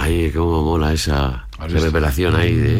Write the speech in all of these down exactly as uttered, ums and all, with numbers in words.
Ay, cómo mola esa revelación ahí de...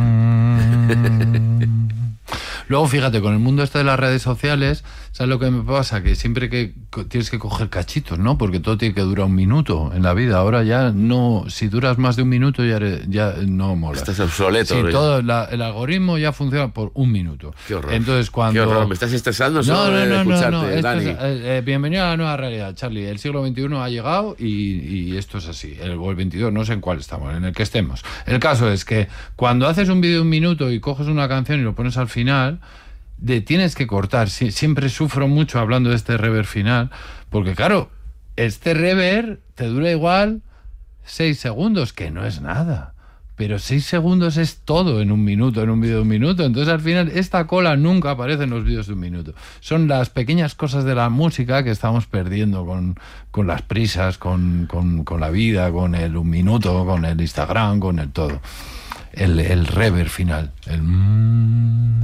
Luego, fíjate, con el mundo este de las redes sociales, ¿sabes lo que me pasa? Que siempre que tienes que coger cachitos, ¿no? Porque todo tiene que durar un minuto en la vida. Ahora ya no... Si duras más de un minuto ya, ya no mola. Estás obsoleto. Sí, ¿eh? todo la, el algoritmo ya funciona por un minuto. Qué horror. Entonces, cuando... Qué horror. Me estás estresando solo no, no, de no, escucharte, no, no. Dani. Es, eh, bienvenido a la nueva realidad, Charlie. El siglo veintiuno ha llegado y, y esto es así. El, o el veintidós, no sé en cuál estamos, en el que estemos. El caso es que cuando haces un vídeo de un minuto y coges una canción y lo pones al final... De, tienes que cortar. Sie- siempre sufro mucho hablando de este rever final, porque claro, este rever te dura igual seis segundos, que no es nada, pero seis segundos es todo en un minuto, en un vídeo de un minuto. Entonces al final esta cola nunca aparece en los vídeos de un minuto. Son las pequeñas cosas de la música que estamos perdiendo con, con las prisas, con, con, con la vida, con el un minuto, con el Instagram, con el todo. El, el rever final, el... Mm...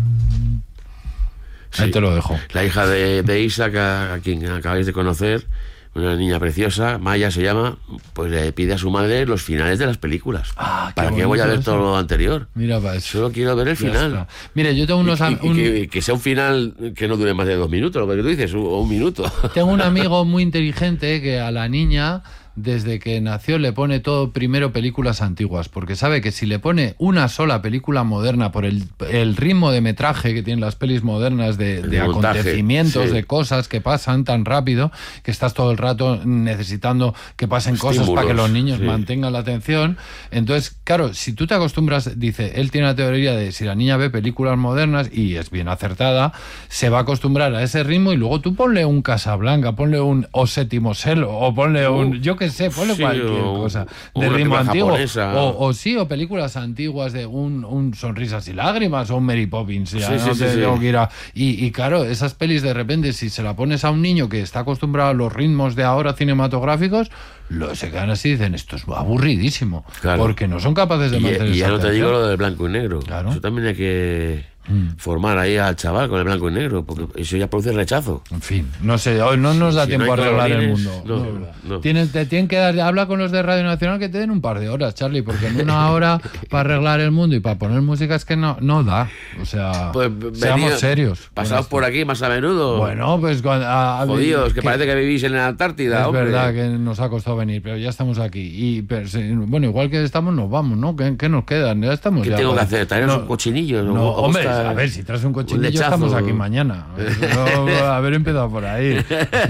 Sí. Ahí te lo dejo. La hija de, de Isaac, a, a quien acabáis de conocer, una niña preciosa, Maya se llama, pues le pide a su madre los finales de las películas. Ah, qué ¿Para qué voy a ver bonito todo eso. lo anterior? Mira, para eso. Solo quiero ver el Ya final. está. Mire, yo tengo unos Y, am- y- y un- que, que sea un final que no dure más de dos minutos, lo que tú dices, o un minuto. tengo un amigo muy inteligente que a la niña, desde que nació, le pone todo primero películas antiguas, porque sabe que si le pone una sola película moderna por el, el ritmo de metraje que tienen las pelis modernas de, El de montaje, acontecimientos, sí. de cosas que pasan tan rápido, que estás todo el rato necesitando que pasen cosas Estímulos, para que los niños sí. mantengan la atención. Entonces, claro, si tú te acostumbras, dice, él tiene la teoría de si la niña ve películas modernas, y es bien acertada, se va a acostumbrar a ese ritmo, y luego tú ponle un Casablanca, ponle un O Séptimo Cielo, o ponle un, Uh, yo qué sé, ponle sí, cualquier o- cosa o de una ritmo película antiguo, japonesa. o, o sí, o películas antiguas de un, un Sonrisas y Lágrimas, o un Mary Poppins, ya Sí, no sí, te sí, sí. tengo que ir a- y, y claro, esas pelis de repente, si se la pones a un niño que está acostumbrado a los ritmos de ahora cinematográficos, lo, se quedan así y dicen, esto es aburridísimo, Claro. porque no son capaces de Y, mantener y ya esa no te atención. digo lo del blanco y negro. Claro. Eso también hay que Mm. formar ahí al chaval con el blanco y negro, porque eso ya produce rechazo. En fin, no sé, hoy no nos da Si tiempo no a hay arreglar el colorines, mundo. no, No, es verdad. no. Tienes, te tienen que dar, habla con los de Radio Nacional que te den un par de horas, Charlie, porque en una hora para arreglar el mundo y para poner música es que no, no da. O sea, Pues seamos venid- serios. Pasaos con por esto. aquí más a menudo. Bueno, pues cuando, a- a- Jodidos, que, parece que vivís en la Antártida, es hombre. verdad que nos ha costado venir, pero ya estamos aquí. Y pero, sí, bueno, igual que estamos, nos vamos, ¿no? ¿Qué, qué nos quedan? Ya estamos. ¿Qué ya, tengo que pues, hacer? ¿Traeros no, un cochinillo? No, ¿O hombre, busca a ver, si traes un cochinillo lechazo? estamos aquí mañana. No, haber empezado por ahí.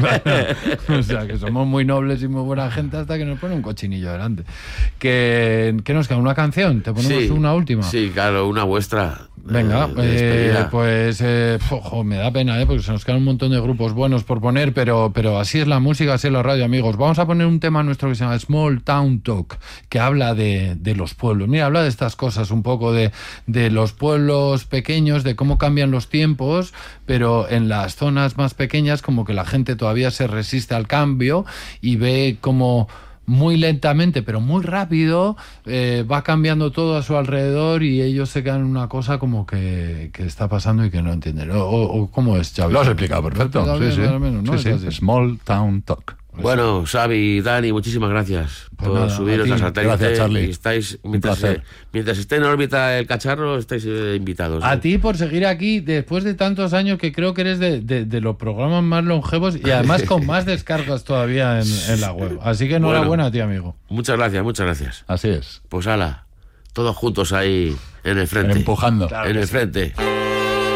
O sea, que somos muy nobles y muy buena gente hasta que nos pone un cochinillo delante. ¿Qué, qué nos queda? ¿Una canción? ¿Te ponemos Sí, una última? Sí, claro, una vuestra. Venga, eh, de eh, despedida. pues eh, ojo, me da pena, ¿eh? Porque se nos quedan un montón de grupos buenos por poner, pero, pero así es la música, así es la radio, amigos. Vamos a poner un tema nuestro que se llama Small Town Talk, que habla de, de los pueblos. Mira, habla de estas cosas, un poco de, de los pueblos pequeños, de cómo cambian los tiempos, pero en las zonas más pequeñas como que la gente todavía se resiste al cambio y ve como muy lentamente, pero muy rápido, eh, va cambiando todo a su alrededor y ellos se quedan en una cosa como que, que está pasando y que no entienden. O, o, o ¿cómo es, Xavi? Lo has explicado perfecto. Lo has Sí, sí. explicado más o menos, ¿no? Sí, Es sí. así. Small Town Talk. Bueno, Xavi, Dani, muchísimas gracias Pues por nada, subiros a a ti. satélite. Gracias, Charlie. Y estáis, mientras, placer. eh, mientras esté en órbita el cacharro, estáis eh, invitados. A ¿eh? ti por seguir aquí después de tantos años, que creo que eres de, de, de los programas más longevos y además con más descargas todavía en, en la web. Así que enhorabuena Bueno. a ti, amigo. Muchas gracias, muchas gracias. Así es. Pues ala, todos juntos ahí en el frente. Empujando. en el frente.